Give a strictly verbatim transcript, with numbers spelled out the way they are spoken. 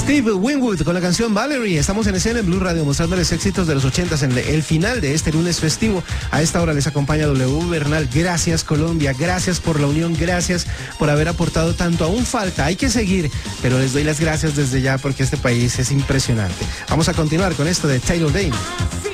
Steve Winwood con la canción Valerie. Estamos en escena en Blue Radio mostrándoles éxitos de los ochentas en el final de este lunes festivo. A esta hora les acompaña W Bernal. Gracias Colombia, gracias por la unión, gracias por haber aportado tanto. Aún falta, hay que seguir, pero les doy las gracias desde ya porque este país es impresionante. Vamos a continuar con esto de Taylor Dayne.